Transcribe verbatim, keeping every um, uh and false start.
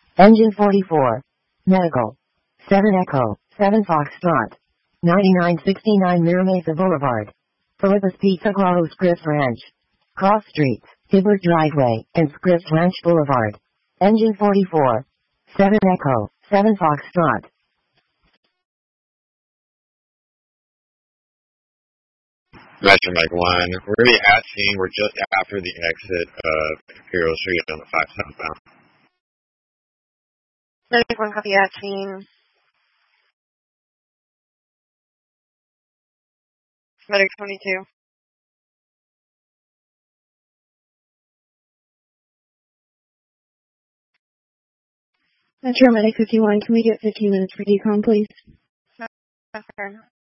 Engine forty-four. Medical. seven Echo, seven Foxtrot. ninety-nine sixty-nine Mira Mesa Boulevard. Philippus Pizza Claro Scripps Ranch. Cross Streets, Hibbert Driveway, and Scripps Ranch Boulevard. Engine forty-four. seven Echo, seven Foxtrot. Metro Mike one. We're going to be at scene. We're just after the exit of Imperial Street on the five southbound. Medic one, copy at scene. Medic twenty-two. Metro Medic fifty-one, can we get fifteen minutes for decon, please? Okay.